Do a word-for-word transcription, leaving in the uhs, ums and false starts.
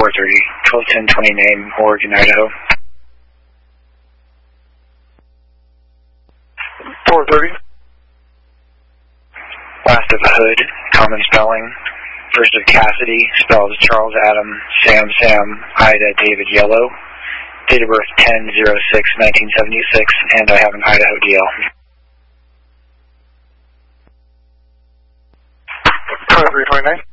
four thirty, twelve ten twenty name, Oregon, Idaho. four thirty. Last of Hood, common spelling. First of Cassidy, spelled Charles Adam, Sam Sam, Ida David Yellow. Date of birth ten oh six nineteen seventy-six, and I have an Idaho D L. twenty-three twenty-nine.